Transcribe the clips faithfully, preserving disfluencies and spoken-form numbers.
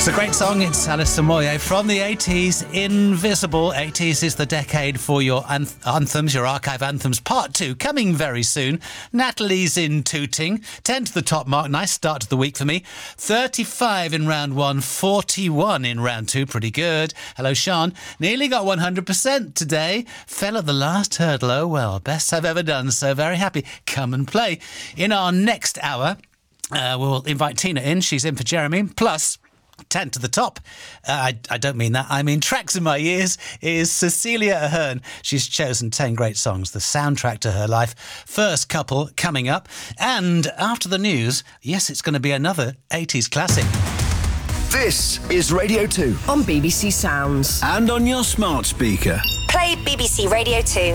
It's a great song. It's Alison Moyet from the eighties. Invisible. eighties is the decade for your anth- anthems, your archive anthems. Part two coming very soon. Natalie's in Tooting. ten to the top mark. Nice start to the week for me. thirty-five in round one. forty-one in round two. Pretty good. Hello, Sean. Nearly got one hundred percent today. Fell at the last hurdle. Oh, well, best I've ever done. So very happy. Come and play. In our next hour, uh, we'll invite Tina in. She's in for Jeremy. Plus, ten to the top. Uh, I, I don't mean that. I mean tracks in my ears is Cecilia Ahern. She's chosen ten great songs, the soundtrack to her life. First couple coming up. And after the news, yes, it's going to be another eighties classic. This is Radio two. On B B C Sounds. And on your smart speaker. Play B B C Radio two.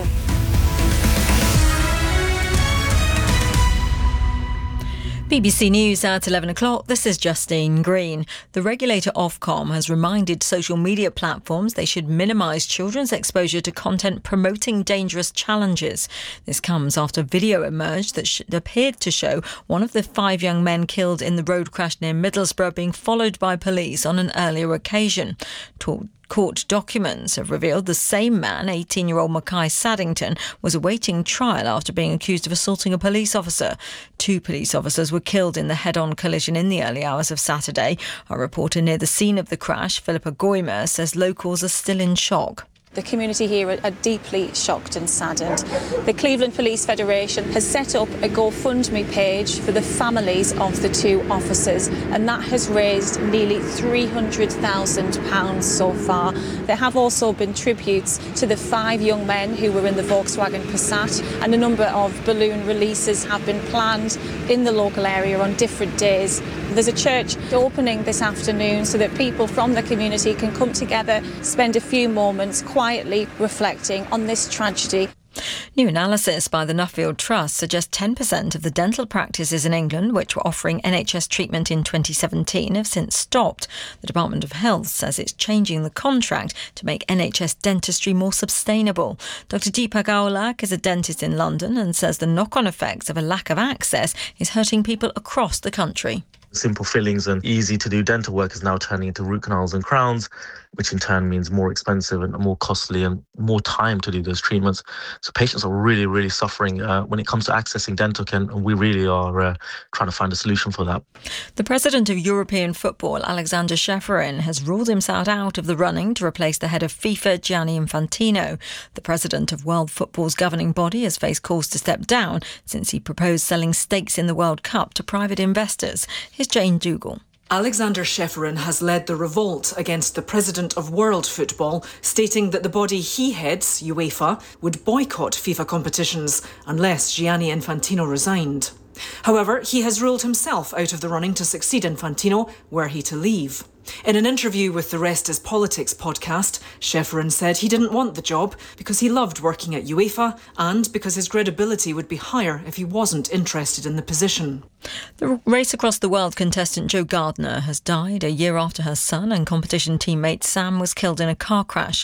B B C News at eleven o'clock. This is Justine Green. The regulator Ofcom has reminded social media platforms they should minimise children's exposure to content promoting dangerous challenges. This comes after video emerged that sh- appeared to show one of the five young men killed in the road crash near Middlesbrough being followed by police on an earlier occasion. Talk- Court documents have revealed the same man, eighteen-year-old Mackay Saddington, was awaiting trial after being accused of assaulting a police officer. Two police officers were killed in the head-on collision in the early hours of Saturday. Our reporter near the scene of the crash, Philippa Goymer, says locals are still in shock. The community here are deeply shocked and saddened. The Cleveland Police Federation has set up a GoFundMe page for the families of the two officers, and that has raised nearly three hundred thousand pounds so far. There have also been tributes to the five young men who were in the Volkswagen Passat, and a number of balloon releases have been planned in the local area on different days. There's a church opening this afternoon so that people from the community can come together, spend a few moments quietly reflecting on this tragedy. New analysis by the Nuffield Trust suggests ten percent of the dental practices in England which were offering N H S treatment in twenty seventeen have since stopped. The Department of Health says it's changing the contract to make N H S dentistry more sustainable. Doctor Deepak Aulak is a dentist in London and says the knock-on effects of a lack of access is hurting people across the country. Simple fillings and easy to do dental work is now turning into root canals and crowns, which in turn means more expensive and more costly and more time to do those treatments. So patients are really, really suffering uh, when it comes to accessing dental care, and we really are uh, trying to find a solution for that. The president of European football, Alexander Ceferin, has ruled himself out of the running to replace the head of FIFA, Gianni Infantino. The president of World Football's governing body has faced calls to step down since he proposed selling stakes in the World Cup to private investors. Here's Jane Dougal. Alexander Ceferin has led the revolt against the president of World Football, stating that the body he heads, UEFA, would boycott FIFA competitions unless Gianni Infantino resigned. However, he has ruled himself out of the running to succeed Infantino were he to leave. In an interview with the Rest is Politics podcast, Ceferin said he didn't want the job because he loved working at UEFA and because his credibility would be higher if he wasn't interested in the position. The Race Across the World contestant Jo Gardner has died a year after her son and competition teammate Sam was killed in a car crash.